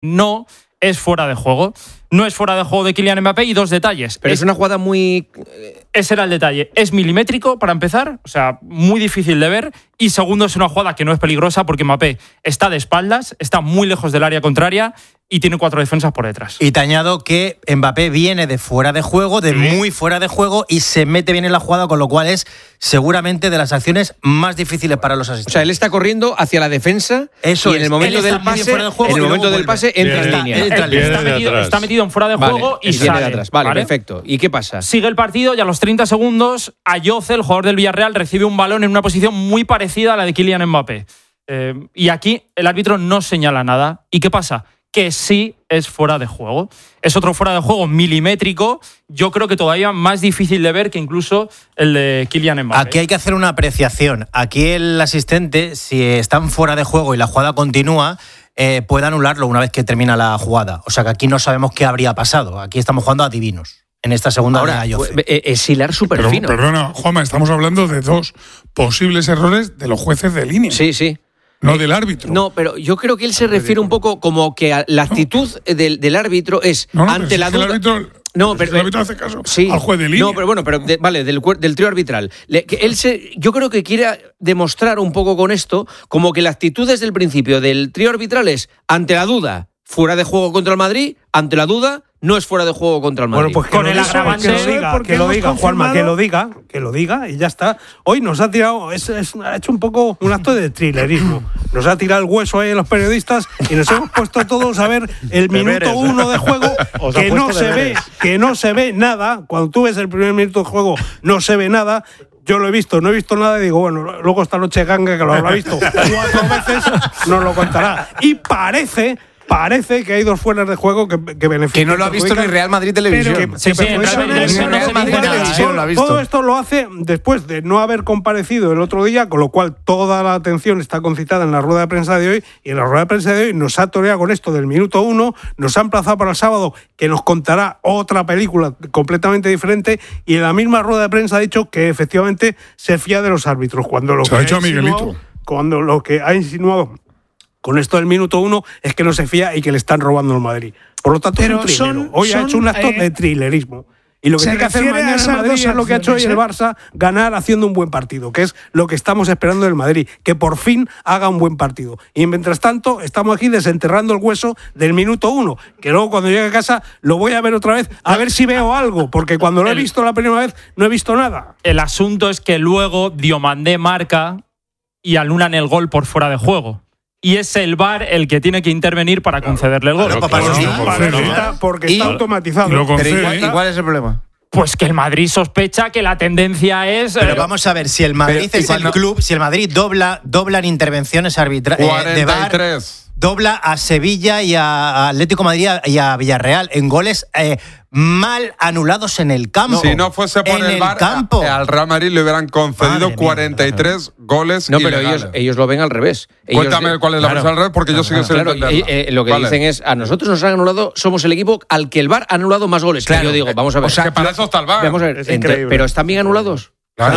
no es fuera de juego. No es fuera de juego de Kylian Mbappé y 2 detalles. Pero es una jugada muy... Ese era el detalle. Es milimétrico, para empezar, o sea, muy difícil de ver. Y segundo, es una jugada que no es peligrosa porque Mbappé está de espaldas, está muy lejos del área contraria y tiene 4 defensas por detrás. Y te añado que Mbappé viene de fuera de juego, de muy fuera de juego, y se mete bien en la jugada, con lo cual es seguramente de las acciones más difíciles para los asistentes. O sea, él está corriendo hacia la defensa. Eso y en el momento del pase, entra en línea. Está metido en fuera de juego y sale. De atrás. Vale, perfecto. ¿Y qué pasa? Sigue el partido y a los 30 segundos Ayoce, el jugador del Villarreal, recibe un balón en una posición muy parecida a la de Kylian Mbappé. Y aquí el árbitro no señala nada. ¿Y qué pasa? Que sí es fuera de juego. Es otro fuera de juego milimétrico, yo creo que todavía más difícil de ver que incluso el de Kylian Mbappé. Aquí hay que hacer una apreciación. Aquí el asistente, si están fuera de juego y la jugada continúa, puede anularlo una vez que termina la jugada. O sea que aquí no sabemos qué habría pasado. Aquí estamos jugando a divinos. En esta segunda hora es hilar súper fino. Perdona, Juanma, estamos hablando de 2 posibles errores de los jueces de línea. Sí. No del árbitro. No, pero yo creo que él se refiere un poco como que la actitud del árbitro es ante la duda. El árbitro hace caso al juez de línea. No, pero bueno, del trío arbitral. Yo creo que quiere demostrar un poco con esto como que la actitud desde el principio del trío arbitral es ante la duda, fuera de juego contra el Madrid, ante la duda, no es fuera de juego contra el Madrid. Bueno, pues con el agravante, que lo diga, Juanma, que lo diga y ya está. Hoy nos ha tirado, ha hecho un poco un acto de thrillerismo. Nos ha tirado el hueso ahí a los periodistas y nos hemos puesto todos a ver el minuto 1 de juego, que no se ve nada. Cuando tú ves el primer minuto de juego, no se ve nada. Yo lo he visto, no he visto nada y digo, bueno, luego esta noche Ganga, que lo habrá visto 4 veces, nos lo contará. Y parece que hay 2 fueras de juego que benefician. Que no lo ha visto ni Real Madrid Televisión. Todo esto lo hace después de no haber comparecido el otro día, con lo cual toda la atención está concitada en la rueda de prensa de hoy, y en la rueda de prensa de hoy nos ha toreado con esto del minuto 1, nos ha emplazado para el sábado, que nos contará otra película completamente diferente, y en la misma rueda de prensa ha dicho que efectivamente se fía de los árbitros. Cuando lo que ha insinuado con esto del minuto 1 es que no se fía y que le están robando al Madrid. Por lo tanto, es un thriller. Hoy ha hecho un acto de thrillerismo. Y lo que tiene que hacer mañana el Madrid es lo que ha hecho hoy el Barça, ganar haciendo un buen partido, que es lo que estamos esperando del Madrid, que por fin haga un buen partido. Y mientras tanto, estamos aquí desenterrando el hueso del minuto 1, que luego cuando llegue a casa lo voy a ver otra vez, a ver si veo algo, porque cuando lo he visto la primera vez no he visto nada. El asunto es que luego Diomandé marca y anulan el gol por fuera de juego. Y es el VAR el que tiene que intervenir para concederle el gol. Porque está automatizado. ¿Y cuál es el problema? Pues que el Madrid sospecha que la tendencia es... Pero vamos a ver, si el Madrid es el club, si el Madrid dobla en intervenciones arbitrales de VAR, dobla a Sevilla y a Atlético de Madrid y a Villarreal en goles mal anulados en el campo. Si no fuese por el VAR, al Real Madrid le hubieran concedido 43 goles ilegales. Pero ellos lo ven al revés. Cuéntame cuál es la versión al revés, porque yo sigo sin entenderlo. Lo que dicen es, a nosotros nos han anulado, somos el equipo al que el VAR ha anulado más goles. Claro, yo digo, vamos a ver. O sea, que para eso está el VAR. Vamos a ver, pero ¿están bien anulados?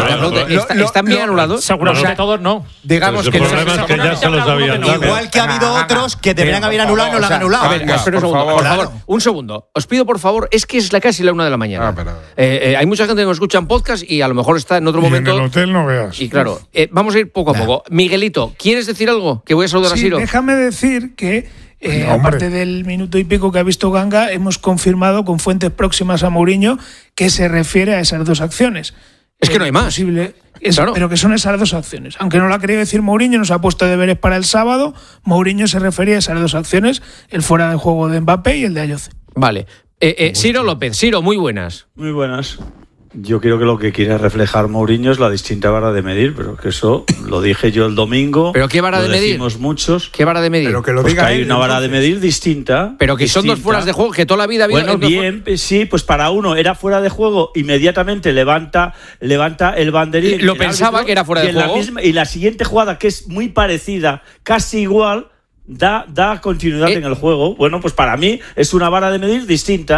¿Están bien anulados? Seguramente todos no. Digamos que el problema es que ya se los habían dado. Igual que ha habido otros que deberían haber anulado y no lo han anulado. A ver, espera por favor. Un segundo. Os pido, por favor, es que es casi la 1 de la mañana. Hay mucha gente que nos escucha en podcast y a lo mejor está en otro momento. En el hotel no veas. Y claro, vamos a ir poco a poco. Miguelito, ¿quieres decir algo? Que voy a saludar a Siro. Déjame decir que aparte del minuto y pico que ha visto Ganga, hemos confirmado con fuentes próximas a Mourinho que se refiere a esas 2 acciones. Es que no hay más. Pero que son esas 2 acciones. Aunque no lo ha querido decir Mourinho, nos ha puesto deberes para el sábado. Mourinho se refería a esas 2 acciones, el fuera de juego de Mbappé y el de Ayoce. Vale. Siro López. Siro, muy buenas. Muy buenas. Yo creo que lo que quiere reflejar Mourinho es la distinta vara de medir, pero que eso lo dije yo el domingo. ¿Pero qué vara de medir? Decimos muchos. ¿Qué vara de medir? Pero que lo pues diga que hay él, una vara de medir distinta. Pero que son 2 fueras de juego, que toda la vida había... Bueno, bien, sí, pues para uno era fuera de juego, inmediatamente levanta el banderín. Lo pensaba que era fuera de juego. Y la siguiente jugada, que es muy parecida, casi igual, da continuidad en el juego. Bueno, pues para mí es una vara de medir distinta.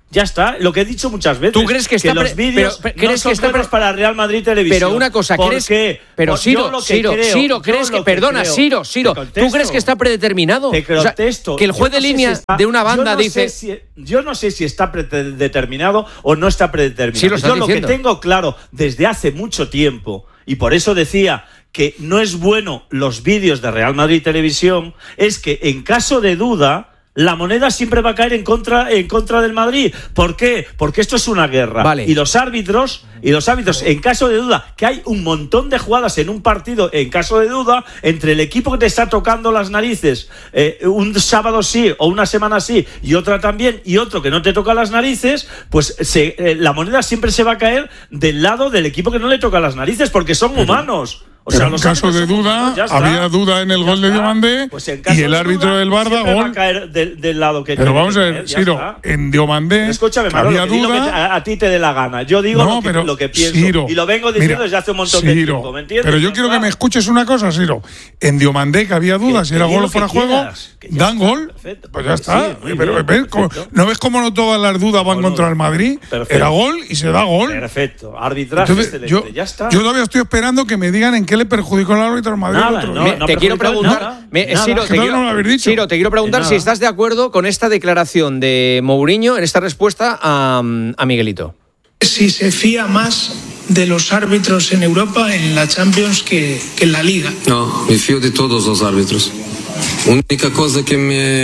Ya está, lo que he dicho muchas veces. ¿Tú crees que está los vídeos ¿crees no que está buenos para Real Madrid Televisión? Pero una cosa, ¿crees que pero Ciro, ¿crees que perdona, Ciro, ¿tú crees que está predeterminado? Te contesto. Que el juez de línea de una banda dice yo no sé si está predeterminado o no está predeterminado. Sí, yo lo que tengo claro desde hace mucho tiempo, y por eso decía que no es bueno los vídeos de Real Madrid Televisión, es que en caso de duda la moneda siempre va a caer en contra del Madrid. ¿Por qué? Porque esto es una guerra. Vale. Y los árbitros, en caso de duda, que hay un montón de jugadas en un partido, en caso de duda, entre el equipo que te está tocando las narices, un sábado sí o una semana sí, y otra también, y otro que no te toca las narices, pues la moneda siempre se va a caer del lado del equipo que no le toca las narices, porque son humanos. Pero en caso de duda, había duda en el gol de Diomandé, pues y el árbitro del Barda gol. Va a caer del lado que pero vamos a ver, Ciro, en Diomandé había duda. A ti te dé la gana. Yo digo lo que pienso. Ciro, y lo vengo diciendo desde hace un montón de tiempo. ¿Me entiendes? Pero yo quiero que me escuches una cosa, Ciro. En Diomandé, que había dudas si era gol o fuera juego, dan gol. Pues ya está. Pero ¿no ves cómo no todas las dudas van contra el Madrid? Era gol y se da gol. Perfecto. Arbitraje excelente. Ya está. Yo todavía estoy esperando que me digan en qué le perjudicó el árbitro al Madrid. Te quiero preguntar, Ciro, te quiero preguntar si estás de acuerdo con esta declaración de Mourinho en esta respuesta a Miguelito. Si se fía más de los árbitros en Europa en la Champions que en la Liga. No, me fío de todos los árbitros. La única cosa que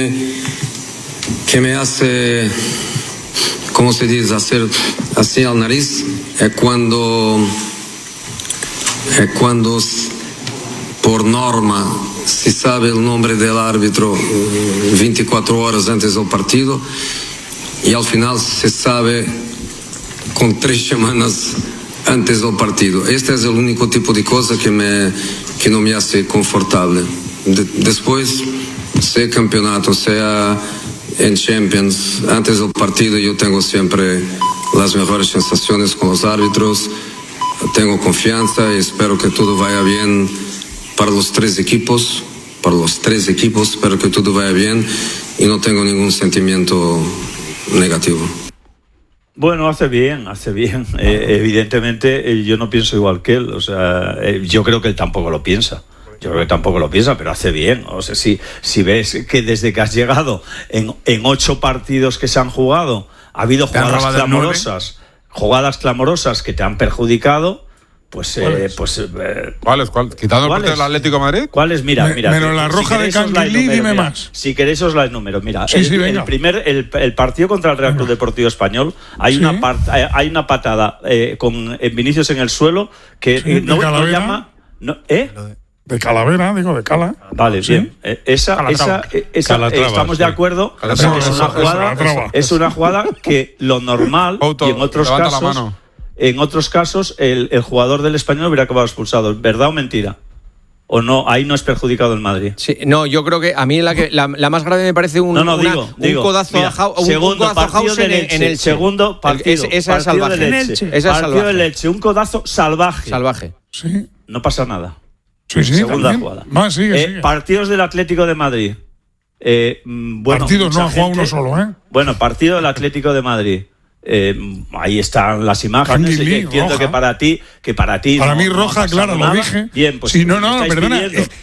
me hace, ¿cómo se dice?, hacer así al nariz es cuando por norma se sabe el nombre del árbitro 24 horas antes del partido y al final se sabe con 3 semanas antes del partido. Este es el único tipo de cosa que no me hace confortable. Después, sea campeonato, sea en Champions, antes del partido yo tengo siempre las mejores sensaciones con los árbitros, tengo confianza y espero que todo vaya bien para los tres equipos, espero que todo vaya bien y no tengo ningún sentimiento negativo. Bueno, hace bien. Evidentemente, yo no pienso igual que él. O sea, yo creo que él tampoco lo piensa. Pero hace bien. O sea, si ves que desde que has llegado en 8 partidos que se han jugado, ha habido jugadas clamorosas que te han perjudicado. ¿Cuáles? ¿Quitado el partido del Atlético de Madrid? ¿Cuáles? Mira. Menos la roja de Canguilí, dime más. Si queréis os la enumero. Mira, venga. el partido contra el Real Club Deportivo Español, hay una patada con Vinicius en el suelo que no llama... De Calavera, digo, de Cala. Vale, bien. Esa estamos de acuerdo. Es una jugada que lo normal, y en otros casos, el jugador del Español hubiera acabado expulsado. ¿Verdad o mentira? ¿O no? Ahí no es perjudicado el Madrid. Sí, no, yo creo que a mí la más grave me parece un codazo a Hausen en el segundo partido. Esa es salvaje. Partido del Elche, un codazo salvaje. Sí. No pasa nada. Sí, segunda también. jugada. Sigue. Partidos del Atlético de Madrid. Partidos, no ha jugado uno solo, ¿eh? Bueno, partido del Atlético de Madrid. Ahí están las imágenes. Entiendo roja. que para ti. Para mí roja, claro, nada. Lo dije. Bien, pues sí, no, perdona.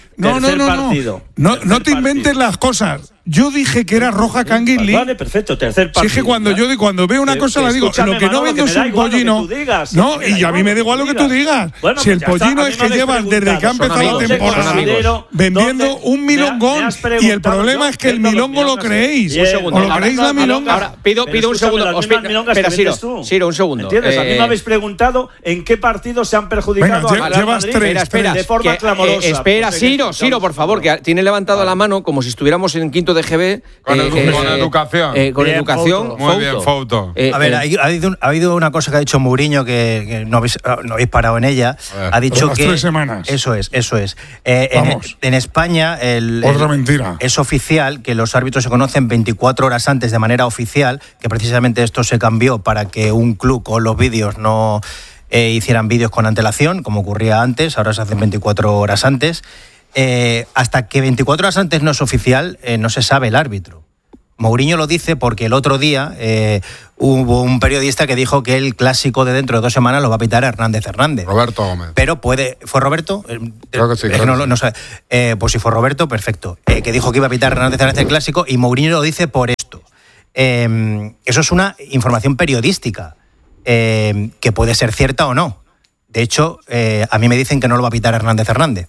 No te inventes las cosas. Yo dije que era roja Canguilí. Vale, perfecto, tercer partido. Dije cuando veo una cosa la digo. Lo que no vendo es un pollino. No, y a mí me da igual lo que tú digas. Si el pollino es que llevas desde que ha empezado la temporada vendiendo un milongón y el problema es que el milongo lo creéis. ¿O lo creéis la milonga? Ahora, pido un segundo. Espera, Ciro, un segundo. ¿Entiendes? A mí me habéis preguntado en qué partido se han perjudicado a Real Madrid de forma clamorosa. Espera, Ciro, por favor, que tiene levantado la mano como si estuviéramos en quinto de GB. Con educación. Con educación. Muy bien, Fouto. A ver, ha habido una cosa que ha dicho Mourinho que no habéis parado en ella. Ha dicho que 3 semanas. Eso es. En España otra mentira. Es oficial que los árbitros se conocen 24 horas antes de manera oficial, que precisamente esto se cambió para que un club con los vídeos no hicieran vídeos con antelación, como ocurría antes. Ahora se hacen 24 horas antes. Hasta que 24 horas antes no es oficial, no se sabe el árbitro. Mourinho lo dice porque el otro día hubo un periodista que dijo que el clásico de dentro de 2 semanas lo va a pitar Hernández. Roberto Gómez. Pero ¿fue Roberto? Creo que sí. No sé. Pues si fue Roberto, perfecto. Que dijo que iba a pitar Hernández el clásico y Mourinho lo dice por esto. Eso es una información periodística que puede ser cierta o no. De hecho, a mí me dicen que no lo va a pitar Hernández.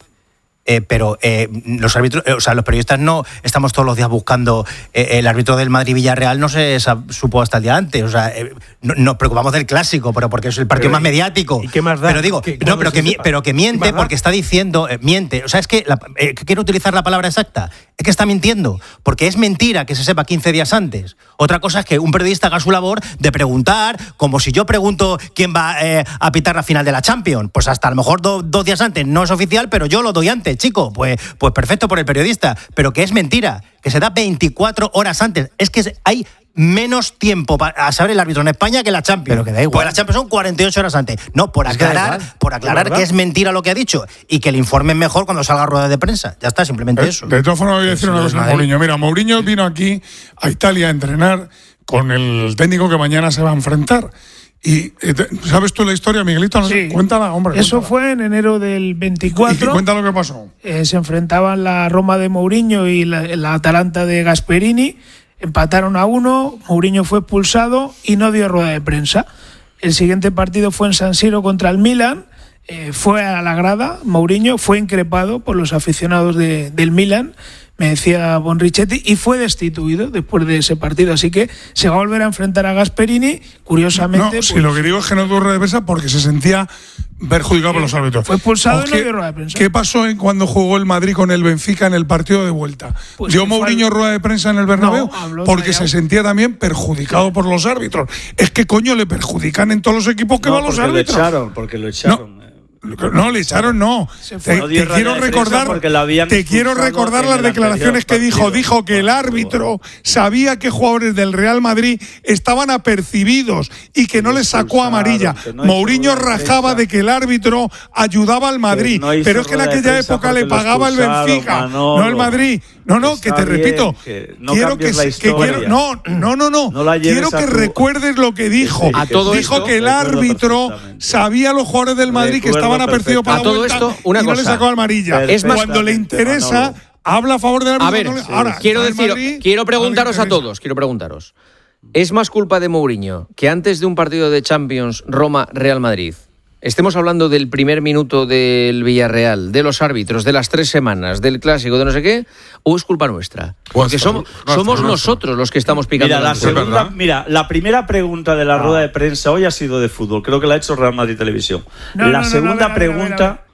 Pero los árbitros, los periodistas no estamos todos los días buscando el árbitro del Madrid-Villarreal, no se supo hasta el día antes. Nos preocupamos del clásico, pero porque es el partido más mediático. ¿Y qué más da? Pero digo, pero que miente porque está diciendo, miente. Es que quiero utilizar la palabra exacta. Es que está mintiendo, porque es mentira que se sepa 15 días antes. Otra cosa es que un periodista haga su labor de preguntar, como si yo pregunto quién va a pitar la final de la Champions. Pues hasta a lo mejor 2 días antes no es oficial, pero yo lo doy antes, chico. Pues perfecto por el periodista. Pero que es mentira, que se da 24 horas antes. Es que hay menos tiempo a saber el árbitro en España que la Champions. Pero que da igual. Porque la Champions son 48 horas antes. No, por aclarar que es mentira lo que ha dicho y que le informen mejor cuando salga a rueda de prensa. Ya está, simplemente eso. De todas formas, voy a decir una cosa a Mourinho. Mira, Mourinho vino aquí a Italia a entrenar con el técnico que mañana se va a enfrentar. Y ¿sabes tú la historia, Miguelito? Sí. Cuéntala, hombre. Eso fue en enero del 24. ¿Y cuenta lo que pasó? Se enfrentaban la Roma de Mourinho y la Atalanta de Gasperini. Empataron a 1, Mourinho fue expulsado y no dio rueda de prensa. El siguiente partido fue en San Siro contra el Milan. Fue a la grada, Mourinho fue increpado por los aficionados del Milan, me decía Bonrichetti, y fue destituido después de ese partido. Así que se va a volver a enfrentar a Gasperini, curiosamente. No, si lo que digo es que no dio rueda de prensa porque se sentía perjudicado por los árbitros. Fue expulsado y no dio rueda de prensa. ¿Qué pasó cuando jugó el Madrid con el Benfica en el partido de vuelta? Pues ¿Dio Mourinho rueda de prensa en el Bernabéu? No, porque se sentía también perjudicado por los árbitros. Es que coño le perjudican en todos los equipos que van los árbitros. Porque lo echaron. No, le echaron, no. Te quiero recordar las declaraciones que dijo. Dijo que el árbitro sabía que jugadores del Real Madrid estaban apercibidos y que no les sacó amarilla. Mourinho rajaba de que el árbitro ayudaba al Madrid, pero es que en aquella época le pagaba el Benfica, no el Madrid. No, que te repito. Quiero que recuerdes lo que dijo. Dijo que el árbitro sabía a los jugadores del Madrid que estaban apercibidos para la vuelta y no le sacó amarilla. Cuando le interesa, habla a favor del árbitro. Ahora, quiero preguntaros a todos. ¿Es más culpa de Mourinho que antes de un partido de Champions Roma-Real Madrid estemos hablando del primer minuto del Villarreal, de los árbitros, de las 3 semanas, del clásico, de no sé qué, o es culpa nuestra? Porque somos nosotros los que estamos picando. La primera pregunta de la rueda de prensa hoy ha sido de fútbol. Creo que la ha hecho Real Madrid Televisión. La segunda pregunta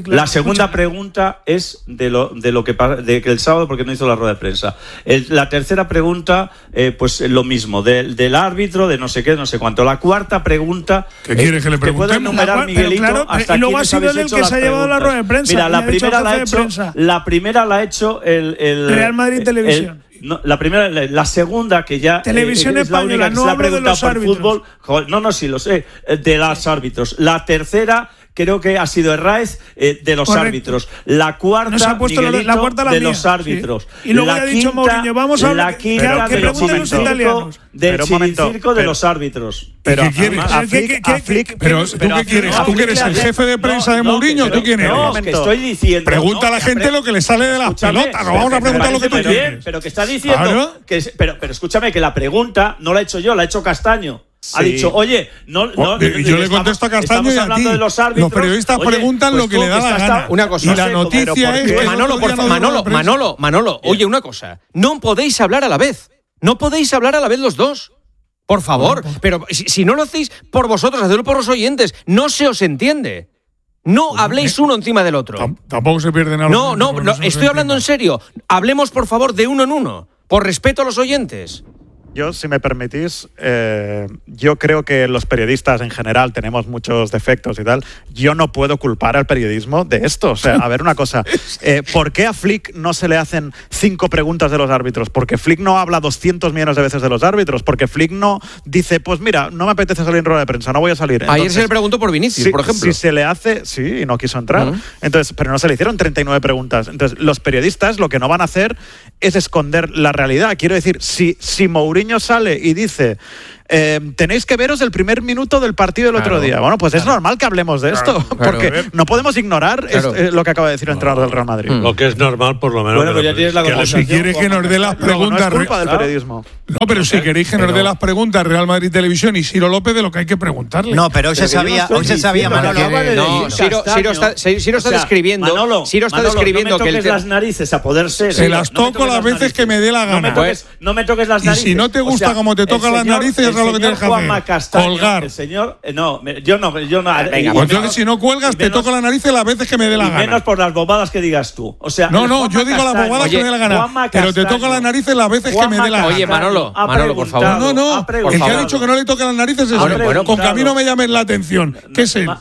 es de que el sábado, porque no hizo la rueda de prensa. La tercera pregunta, pues lo mismo, del árbitro, de no sé qué, no sé cuánto. La cuarta pregunta, ¿qué quieres que le preguntemos? Que puede enumerar Miguelito hasta y luego ha sido él el que se ha llevado la rueda de prensa. Mira, la primera la ha hecho el Real Madrid Televisión. La segunda, que ya Televisión Española, no hablo de los árbitros. Fútbol, sí lo sé, de los árbitros. La tercera creo que ha sido Herráez de los árbitros. La cuarta, nos ha puesto la cuarta de los árbitros. Sí. Y luego ha dicho Mourinho, vamos a hablar que pregunten los italianos. Del circo de los árbitros. Pero ¿qué quieres? Pero ¿tú qué quieres? ¿Tú que eres el jefe de prensa de Mourinho? ¿Tú quién eres? No, que estoy diciendo. Pregunta a la gente lo que le sale de las pelotas. No vamos a preguntar lo que tú quieres. Pero que está diciendo. Pero escúchame, que la pregunta no la he hecho yo, la ha hecho Castaño. Ha dicho, oye, no. Yo le contesto a Castaño y a ti. Los periodistas preguntan lo que le da la gana. Una cosa. Y la noticia es que Manolo, oye, una cosa. No podéis hablar a la vez. No podéis hablar a la vez los dos. Por favor. Pero si no lo hacéis por vosotros, hacedlo por los oyentes. No se os entiende. No habléis uno encima del otro. Tampoco se pierde nada. No, estoy hablando en serio. Hablemos, por favor, de uno en uno. Por respeto a los oyentes. Yo, si me permitís, yo creo que los periodistas en general tenemos muchos defectos y tal. Yo no puedo culpar al periodismo de esto. O sea, a ver una cosa. ¿Por qué a Flick no se le hacen 5 preguntas de los árbitros? Porque Flick no habla 200 millones de veces de los árbitros. Porque Flick no dice, pues mira, no me apetece salir en rueda de prensa, no voy a salir. Entonces, ayer se le preguntó por Vinicius, por ejemplo. Si se le hace, sí, y no quiso entrar. Entonces, pero no se le hicieron 39 preguntas. Entonces, los periodistas lo que no van a hacer es esconder la realidad. Quiero decir, si Mourinho sale y dice tenéis que veros el primer minuto del partido del otro día. Bueno, pues es normal que hablemos de esto, porque no podemos ignorar lo que acaba de decir el entrenador del Real Madrid. Lo que es normal, por lo menos. Bueno, pues ya tienes la conversación. Si quieres que nos dé las preguntas... No es culpa del periodismo. No, pero si queréis que nos dé las preguntas Real Madrid Televisión y Ciro López, de lo que hay que preguntarle. No, pero hoy se sabía, Manolo. No, Ciro está describiendo... Ciro está describiendo que... No me toques las narices a poder ser. Se las toco las veces que me dé la gana. No me toques las narices. Y si no te gusta como te tocan las narices, es lo que tienes que hacer. Castaño, colgar. El señor, yo no. Venga, pues entonces si no cuelgas, te toco la nariz las veces que me dé la gana. Menos por las bobadas que digas tú. O sea, no, yo digo las bobadas que me dé la gana. Pero te toco la nariz las veces que me dé la gana. Oye, Manolo, por favor. No. El que ha dicho que no le toque las narices es él. Con que a mí no me llamen la atención. ¿Qué es él?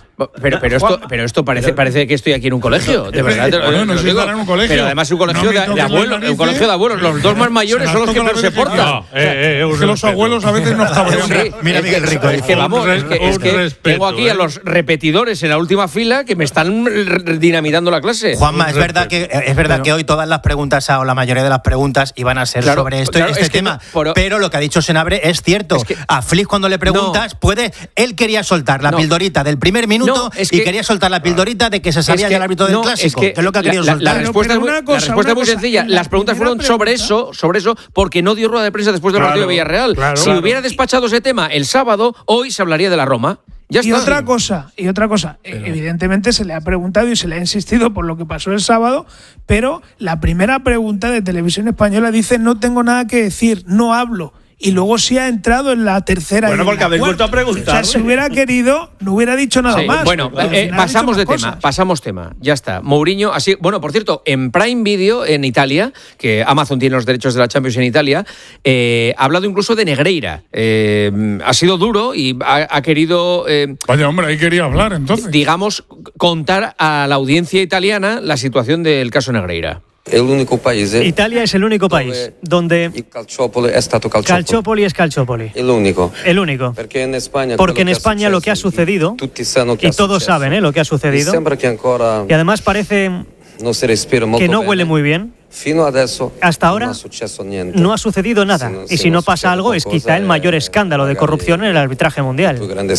Pero esto parece que estoy aquí en un colegio, de verdad. No estoy en un colegio. Pero además un colegio de abuelos, un colegio de abuelos. Los dos más mayores son los que peor se portan. Es que los abuelos a veces nos cabrean. Mira, Miguel Rico. Es que vamos, es que tengo aquí a los repetidores en la última fila que me están dinamitando la clase. Juanma, es verdad que hoy todas las preguntas, o la mayoría de las preguntas, iban a ser sobre este tema. Pero lo que ha dicho Senabre es cierto. A Flick, cuando le preguntas, él quería soltar la pildorita del primer minuto y quería soltar la pildorita de que se salía el árbitro del clásico, que es lo que ha querido soltar. La respuesta es muy sencilla. Las preguntas fueron sobre eso, porque no dio rueda de prensa después del partido de Villarreal. Si hubiera despachado ese tema el sábado, hoy se hablaría de la Roma. Y otra cosa, evidentemente se le ha preguntado y se le ha insistido por lo que pasó el sábado, pero la primera pregunta de Televisión Española dice: no tengo nada que decir, no hablo. Y luego sí ha entrado en la tercera. Bueno, porque habéis vuelto a preguntar. O sea, si hubiera querido, no hubiera dicho nada más. Bueno, pasamos tema. Ya está. Mourinho, así. Bueno, por cierto, en Prime Video, en Italia, que Amazon tiene los derechos de la Champions en Italia, ha hablado incluso de Negreira. Ha sido duro y ha querido. Vaya, hombre, ahí quería hablar entonces. Digamos, contar a la audiencia italiana la situación del caso Negreira. Italia es el único país donde Calciopoli es Calciopoli. El único. Porque en España lo que ha sucedido, y todos saben lo que ha sucedido, y además parece que no huele muy bien. Hasta ahora no ha sucedido nada. Y si no pasa algo, es quizá el mayor escándalo de corrupción en el arbitraje mundial.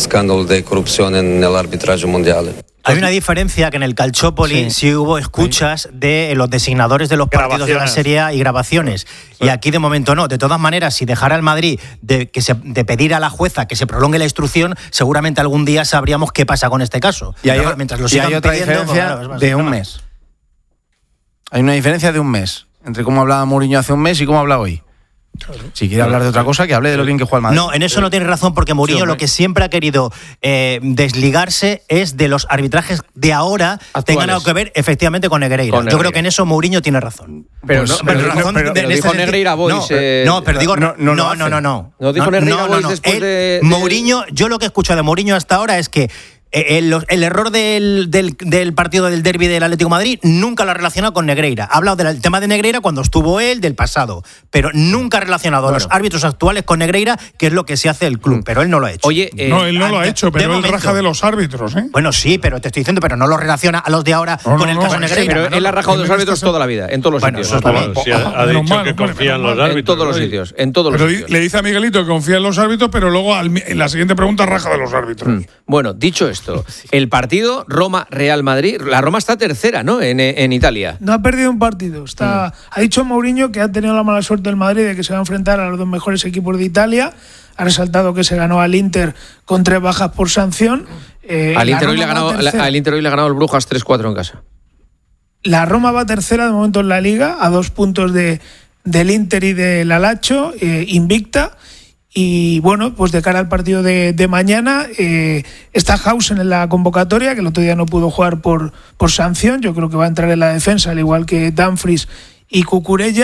Hay una diferencia, que en el Calciopoli sí hubo escuchas de los designadores de los partidos de la Serie A y grabaciones. Y aquí de momento no. De todas maneras, si dejara el Madrid de pedir a la jueza que se prolongue la instrucción, seguramente algún día sabríamos qué pasa con este caso. Y hay otra diferencia de un mes. Hay una diferencia de un mes entre cómo hablaba Mourinho hace un mes y cómo habla hoy. Claro. Si quiere hablar de otra cosa, que hable de lo bien que juega el Madrid. No, en eso no tiene razón, porque Mourinho lo que siempre ha querido desligarse es de los arbitrajes de ahora tengan algo que ver efectivamente con Negreira. Yo creo que en eso Mourinho tiene razón. Pero dijo Negreira Boys. No dijo Negreira Boys después de Mourinho, yo lo que he escuchado de Mourinho hasta ahora es que el error del partido del derbi del Atlético de Madrid nunca lo ha relacionado con Negreira. Ha hablado del tema de Negreira cuando estuvo él, del pasado, pero nunca ha relacionado a los árbitros actuales con Negreira, que es lo que se hace el club, pero él no lo ha hecho. Oye, no, él no lo ha hecho, pero él raja de los árbitros, ¿eh? Bueno, sí, pero te estoy diciendo, pero no lo relaciona a los de ahora con el caso Negreira. Pero él ha rajado de los árbitros toda la vida, en todos los sitios. Eso ha dicho que confía en los árbitros. En todos los sitios, en todos los sitios. Le dice a Miguelito que confía en los árbitros, pero luego en la siguiente pregunta raja de los árbitros. Bueno, dicho esto, el partido Roma-Real Madrid, la Roma está tercera, ¿no? En Italia. No ha perdido un partido. Ha dicho Mourinho que ha tenido la mala suerte el Madrid de que se va a enfrentar a los dos mejores equipos de Italia. Ha resaltado que se ganó al Inter con 3 bajas por sanción. Al Inter hoy le ha ganado el Brujas 3-4 en casa. La Roma va tercera de momento en la Liga, a 2 puntos del Inter y del Lazio, invicta. Y bueno, pues de cara al partido de mañana, está Hausen en la convocatoria, que el otro día no pudo jugar por sanción. Yo creo que va a entrar en la defensa, al igual que Dumfries y Cucurella.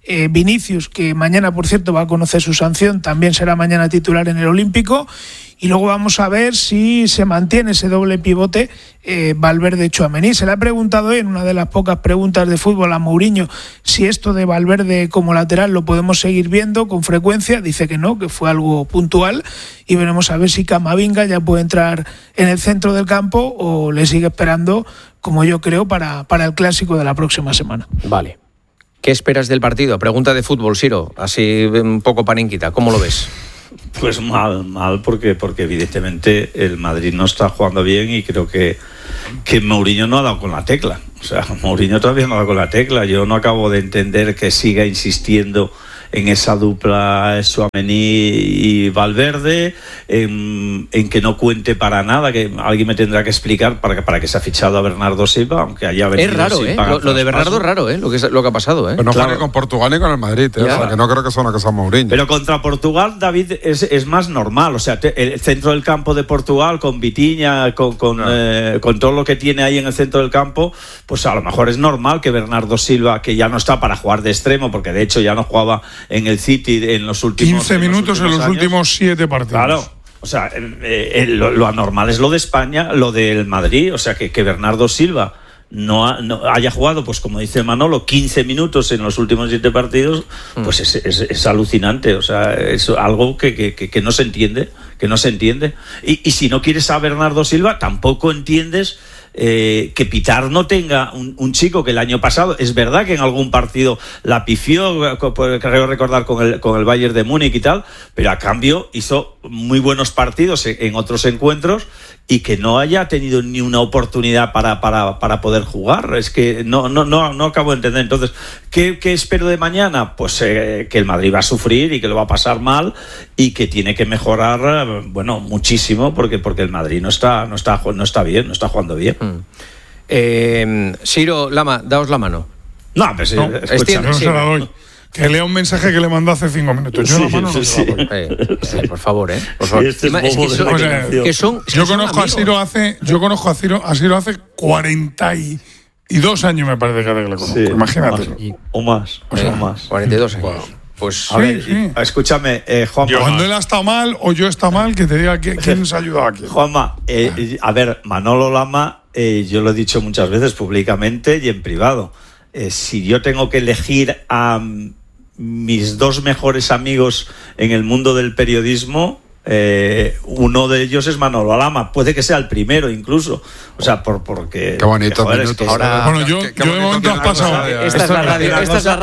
Vinicius, que mañana, por cierto, va a conocer su sanción, también será mañana titular en el Olímpico. Y luego vamos a ver si se mantiene ese doble pivote Valverde-Tchouaméni. Se le ha preguntado hoy, en una de las pocas preguntas de fútbol, a Mourinho si esto de Valverde como lateral lo podemos seguir viendo con frecuencia. Dice que no, que fue algo puntual, y veremos a ver si Camavinga ya puede entrar en el centro del campo o le sigue esperando, como yo creo, para el clásico de la próxima semana. Vale. ¿Qué esperas del partido? Pregunta de fútbol, Siro, así un poco paninquita. ¿Cómo lo ves? Pues mal, porque evidentemente el Madrid no está jugando bien y creo que Mourinho no ha dado con la tecla. O sea, Mourinho todavía no ha dado con la tecla. Yo no acabo de entender que siga insistiendo en esa dupla Tchouaméni y Valverde, en que no cuente para nada, que alguien me tendrá que explicar para que se ha fichado a Bernardo Silva, aunque haya venido. Es raro, lo de Bernardo es raro, lo que ha pasado. Pero no juega con Portugal ni con el Madrid, o sea, que no creo que sea una cosa Mourinho. Pero contra Portugal, David, es más normal. O sea, el centro del campo de Portugal, con Vitinha, con todo lo que tiene ahí en el centro del campo, pues a lo mejor es normal que Bernardo Silva, que ya no está para jugar de extremo, porque de hecho ya no jugaba en el City en los últimos 15 minutos en los últimos 7 partidos. Claro. O sea, lo anormal es lo de España, lo del Madrid. O sea, que Bernardo Silva no haya jugado, pues como dice Manolo, 15 minutos en los últimos 7 partidos, pues es alucinante. O sea, es algo que no se entiende, Y si no quieres a Bernardo Silva, tampoco entiendes que Pitar no tenga un chico que el año pasado, es verdad que en algún partido la pifió, creo recordar con el Bayern de Múnich y tal, pero a cambio hizo muy buenos partidos en otros encuentros, y que no haya tenido ni una oportunidad para poder jugar. Es que no acabo de entender. Entonces, ¿qué espero de mañana? Pues que el Madrid va a sufrir y que lo va a pasar mal, y que tiene que mejorar, muchísimo, porque el Madrid no está bien, no está jugando bien. Siro, Lama, daos la mano. No, pero sí, yo no se la doy. Que lea un mensaje que le mandó hace 5 minutos. Yo la mano no se la doy. Por favor, Por favor. Yo conozco a Siro hace 42 años, me parece que le conozco. Sí, imagínate. O más. 42 años. Wow. Pues a ver, escúchame, Juanma. Cuando él ha estado mal o yo está mal, que te diga quién nos ha ayudado aquí. Juanma, a ver, Manolo Lama, yo lo he dicho muchas veces públicamente y en privado. Si yo tengo que elegir a mis 2 mejores amigos en el mundo del periodismo, uno de ellos es Manolo Lama. Puede que sea el primero incluso. O sea, porque... Qué bonito minutos. Ahora, bueno, yo de momento has pasado. Esta es la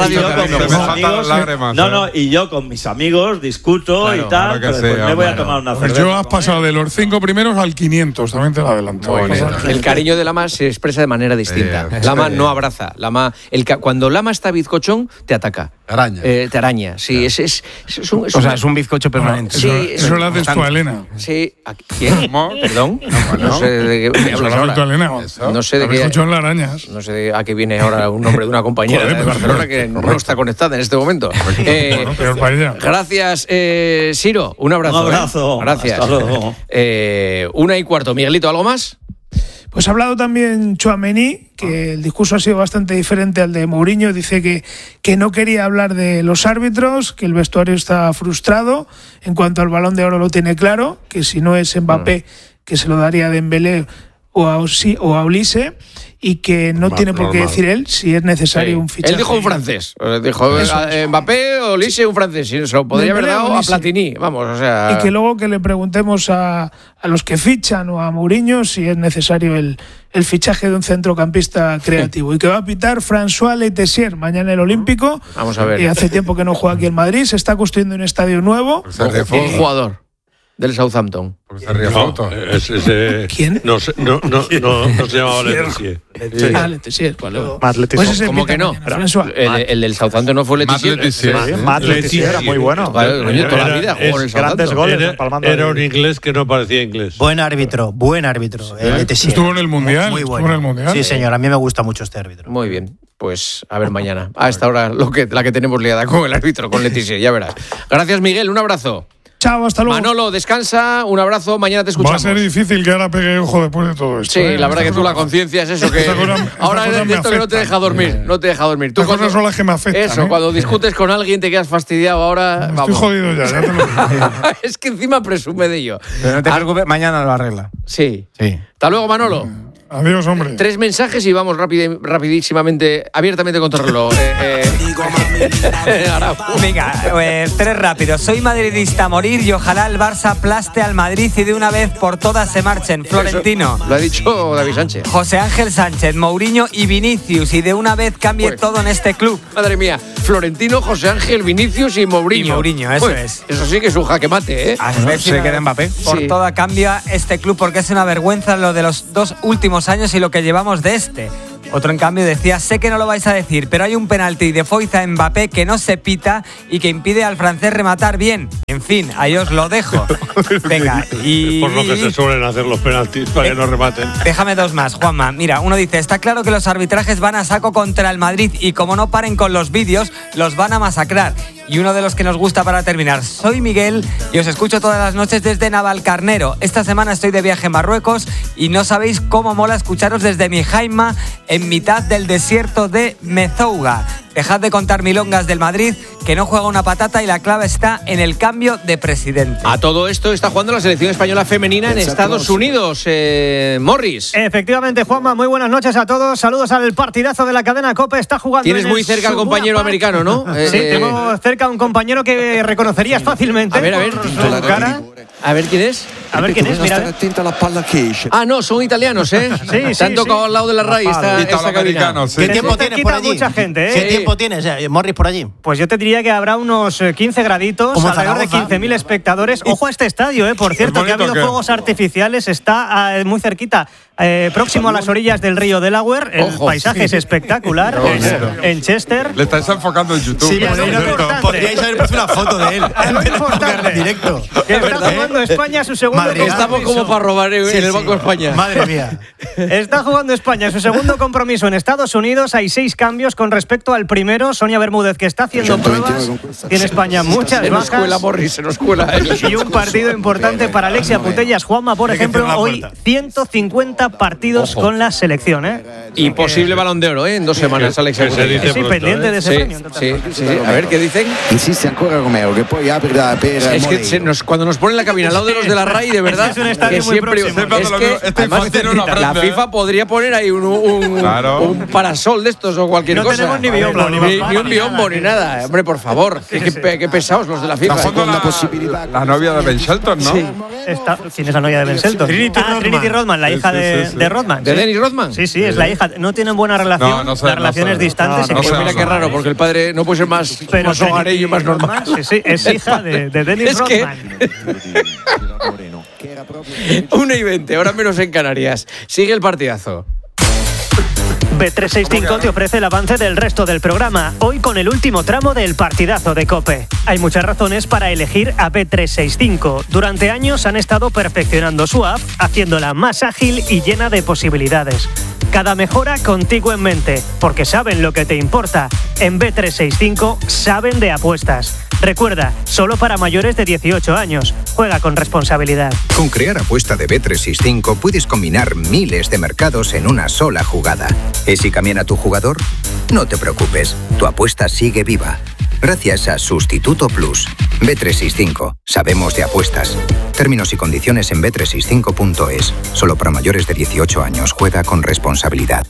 radio. Y yo con mis amigos discuto y tal, pero después me voy a tomar una cerveza. Yo has pasado de los 5 primeros al 500, también te lo adelanto. El cariño de Lama se expresa de manera distinta. Lama no abraza. Cuando Lama está bizcochón, te ataca. Te araña. Sí, es un bizcocho permanente. Eso lo haces tú a Elena. Sí. ¿Quién? ¿Perdón? No sé de qué me hablas ahora. No sé de qué. Bizcocho la arañas. No sé a qué viene ahora un nombre de una compañera de Barcelona que no está conectada en este momento. Gracias, Siro. Un abrazo. Un abrazo. Gracias. Hasta luego. 1:15. Miguelito, ¿algo más? Pues ha hablado también Tchouaméni, que el discurso ha sido bastante diferente al de Mourinho. Dice que no quería hablar de los árbitros, que el vestuario está frustrado. En cuanto al Balón de Oro lo tiene claro, que si no es Mbappé, que se lo daría a Dembélé o a Olise, y que no tiene por qué decir él si es necesario un fichaje. Él dijo un francés. Dijo Mbappé o Olise, un francés. Se lo podría haber dado a Platini. Vamos, o sea... Y que luego que le preguntemos a los que fichan o a Mourinho si es necesario el fichaje de un centrocampista creativo. Y que va a pitar François Letessier mañana en el Olímpico. Vamos a ver. Hace tiempo que no juega aquí en Madrid. Se está construyendo un estadio nuevo. Un jugador del Southampton. ¿Quién? No se llamaba Letessier. Letessier. Más Letessier. ¿Cómo que no? El del Southampton no fue Letessier. Más Letessier era muy bueno. Toda la vida jugó en el grandes goles. Era un inglés que no parecía inglés. Buen árbitro. Letessier. Estuvo en el Mundial. Muy bueno. Sí, señor. A mí me gusta mucho este árbitro. Muy bien. Pues a ver mañana. A esta hora la que tenemos liada con el árbitro, con Letessier. Ya verás. Gracias, Miguel. Un abrazo. Chao, hasta luego. Manolo, descansa, un abrazo, mañana te escuchamos. Va a ser difícil que ahora pegue ojo después de todo esto. Sí, la verdad que tú la conciencia es eso que ahora es esto que no te deja dormir, no te deja dormir. Tú cosas son las que me afectan. Eso, cuando discutes con alguien te quedas fastidiado ahora. Estoy jodido ya te lo digo. Es que encima presume de ello. Pero no te preocupes, mañana lo arregla. Sí. Hasta luego, Manolo. Adiós, hombre. 3 mensajes y vamos rapidísimamente, abiertamente contra el reloj. Venga, 3 rápidos. Soy madridista a morir y ojalá el Barça aplaste al Madrid y de una vez por todas se marchen. Florentino. Eso lo ha dicho David Sánchez. José Ángel Sánchez, Mourinho y Vinicius y de una vez cambie todo en este club. Madre mía, Florentino, José Ángel, Vinicius y Mourinho. Y Mourinho, eso es. Eso sí que es un jaque mate, ¿eh? A ver si se queda Mbappé. Por toda cambia este club porque es una vergüenza lo de los 2 últimos años y lo que llevamos de este. Otro, en cambio, decía, sé que no lo vais a decir, pero hay un penalti de Foyth a Mbappé que no se pita y que impide al francés rematar bien. En fin, ahí os lo dejo. Venga, y... Por lo que se suelen hacer los penaltis para que no rematen. Déjame 2 más, Juanma. Mira, uno dice, está claro que los arbitrajes van a saco contra el Madrid y como no paren con los vídeos, los van a masacrar. Y uno de los que nos gusta para terminar, soy Miguel y os escucho todas las noches desde Navalcarnero. Esta semana estoy de viaje en Marruecos y no sabéis cómo mola escucharos desde mi Jaima en mitad del desierto de Mezouga. Dejad de contar milongas del Madrid, que no juega una patata y la clave está en el cambio de presidente. A todo esto está jugando la selección española femenina en Estados Unidos. Morris. Efectivamente, Juanma, muy buenas noches a todos. Saludos al partidazo de la cadena COPE. Está jugando. Tienes muy cerca al compañero americano, ¿no? Sí, tengo cerca a un compañero que reconocerías fácilmente. A ver. Su cara. A ver quién es. A ver quién es, mira. Ah, no, son italianos, ¿eh? Sí. Se han tocado al lado de la RAI esta cabina. ¿Qué tiempo tienes por allí? Mucha gente, ¿eh? ¿Qué tiempo tienes, Morris, por allí? Pues yo te diría que habrá unos 15 graditos, alrededor de 15.000 espectadores. Ojo a este estadio, por cierto, que ha habido fuegos artificiales, está muy cerquita, próximo a las orillas del río Delaware. El paisaje es espectacular, en Chester. Le estáis enfocando en YouTube. Sí, podríais haber puesto una foto de él. Lo importante. En directo. Que está jugando España su segundo compromiso. Estamos como para robar en el Banco de España. Madre mía. Está jugando España su segundo compromiso en Estados Unidos. Hay 6 cambios con respecto al primero. Sonia Bermúdez, que está haciendo pruebas. Tiene España muchas bajas. Se nos cuela, Morris, se nos cuela. Y un partido importante para Alexia Putellas. Juanma, por ejemplo, hoy 150 partidos con la selección, ¿eh? Y posible Balón de Oro, en 2 semanas, Alexia Putellas. Sí, pendiente de ese premio. Sí. A ver, ¿qué dicen? Insiste ancora Romeo, que poi apre es que cuando nos ponen la cabina al lado de los de la RAI, de verdad, es un estadio que siempre es que además, la FIFA podría poner ahí un parasol de estos o cualquier cosa. No tenemos ni biombo, ni un biombo, ni nada. Hombre, por favor, qué pesados los de la FIFA. La novia de Ben Shelton, ¿no? Sí. ¿Quién es la novia de Ben Shelton? Trinity Rodman, la hija de Rodman. ¿De Dennis Rodman? Sí, es la hija. No tienen buena relación. Las relaciones distantes. Mira qué raro, porque el padre no puede ser más hogareño y más normal. Sí, es hija de Dennis Rodman. 1:20, ahora menos en Canarias. Sigue el partidazo. Bet365 te ofrece el avance del resto del programa, hoy con el último tramo del partidazo de COPE. Hay muchas razones para elegir a Bet365. Durante años han estado perfeccionando su app, haciéndola más ágil y llena de posibilidades. Cada mejora contigo en mente, porque saben lo que te importa. En Bet365 saben de apuestas. Recuerda, solo para mayores de 18 años. Juega con responsabilidad. Con Crear Apuesta de Bet365 puedes combinar miles de mercados en una sola jugada. ¿Y si cambian a tu jugador? No te preocupes, tu apuesta sigue viva. Gracias a Sustituto Plus. Bet365. Sabemos de apuestas. Términos y condiciones en bet365.es. Solo para mayores de 18 años. Juega con responsabilidad.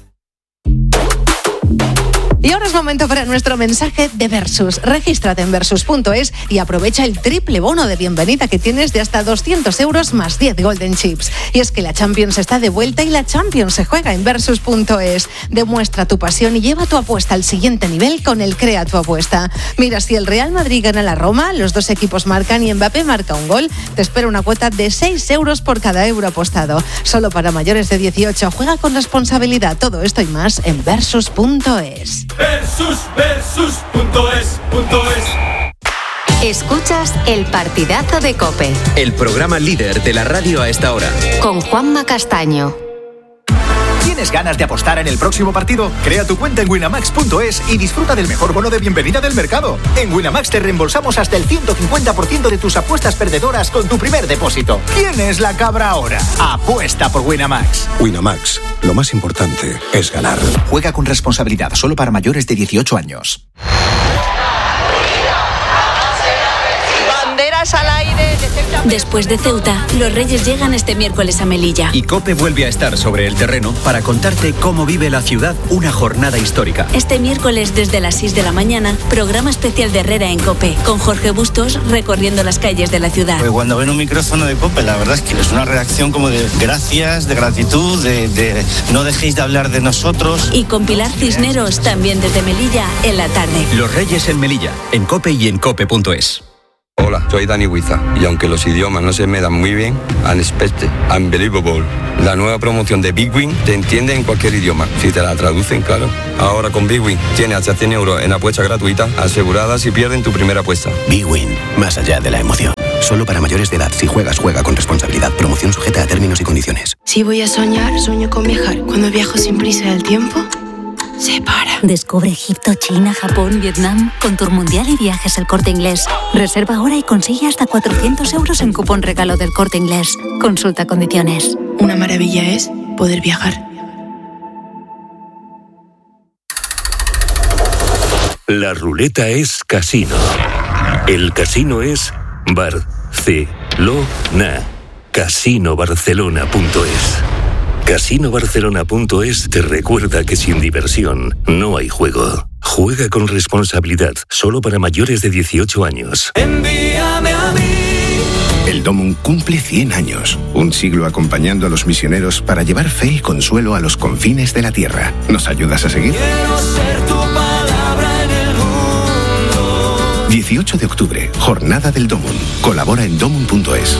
Y ahora es momento para nuestro mensaje de Versus. Regístrate en Versus.es y aprovecha el triple bono de bienvenida que tienes de hasta 200 euros más 10 Golden Chips. Y es que la Champions está de vuelta y la Champions se juega en Versus.es. Demuestra tu pasión y lleva tu apuesta al siguiente nivel con el Crea tu Apuesta. Mira, si el Real Madrid gana la Roma, los 2 equipos marcan y Mbappé marca un gol, te espera una cuota de 6 euros por cada euro apostado. Solo para mayores de 18. Juega con responsabilidad. Todo esto y más en Versus.es. Versus.es. Escuchas el partidazo de COPE. El programa líder de la radio a esta hora. Con Juanma Castaño. ¿Tienes ¿Tienes ganas de apostar en el próximo partido? Crea tu cuenta en winamax.es y disfruta del mejor bono de bienvenida del mercado. En Winamax te reembolsamos hasta el 150% de tus apuestas perdedoras con tu primer depósito. ¿Quién es la cabra ahora? Apuesta por Winamax. Winamax, lo más importante es ganar. Juega con responsabilidad, solo para mayores de 18 años. Banderas al aire. Después de Ceuta, los Reyes llegan este miércoles a Melilla. Y COPE vuelve a estar sobre el terreno para contarte cómo vive la ciudad una jornada histórica. Este miércoles desde las 6 de la mañana, programa especial de Herrera en COPE, con Jorge Bustos recorriendo las calles de la ciudad. Pues cuando ven un micrófono de COPE, la verdad es que es una reacción como de gracias, de gratitud, de no dejéis de hablar de nosotros. Y con Pilar Cisneros también desde Melilla en la tarde. Los Reyes en Melilla, en COPE y en COPE.es. Hola, soy Dani Huiza y aunque los idiomas no se me dan muy bien, Unexpected, Unbelievable, la nueva promoción de Big Win te entiende en cualquier idioma, si te la traducen, claro. Ahora con Big Win tienes hasta 100 euros en apuesta gratuita, asegurada si pierden tu primera apuesta. Big Win, más allá de la emoción. Solo para mayores de edad. Si juegas, juega con responsabilidad. Promoción sujeta a términos y condiciones. Si voy a soñar, sueño con viajar. Cuando viajo sin prisa del tiempo se para. Descubre Egipto, China, Japón, Vietnam con Tour Mundial y Viajes El Corte Inglés. Reserva ahora y consigue hasta 400 euros en cupón regalo del Corte Inglés. Consulta condiciones. Una maravilla es poder viajar. La ruleta es casino. El casino es Barcelona. Casinobarcelona.es. Casinobarcelona.es te recuerda que sin diversión no hay juego. Juega con responsabilidad, solo para mayores de 18 años. Envíame a mí. El Domum cumple 100 años, un siglo acompañando a los misioneros para llevar fe y consuelo a los confines de la tierra. ¿Nos ayudas a seguir? Quiero ser tu palabra en el mundo. 18 de octubre, Jornada del Domum. Colabora en domum.es.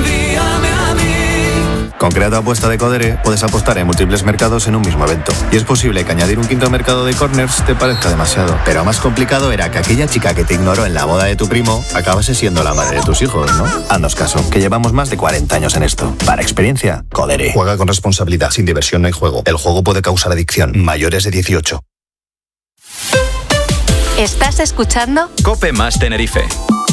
Con Creato Apuesta de Codere puedes apostar en múltiples mercados en un mismo evento. Y es posible que añadir un quinto mercado de corners te parezca demasiado. Pero más complicado era que aquella chica que te ignoró en la boda de tu primo acabase siendo la madre de tus hijos, ¿no? Haznos caso, que llevamos más de 40 años en esto. Para experiencia, Codere. Juega con responsabilidad, sin diversión no hay juego. El juego puede causar adicción. Mayores de 18. ¿Estás escuchando? COPE más Tenerife.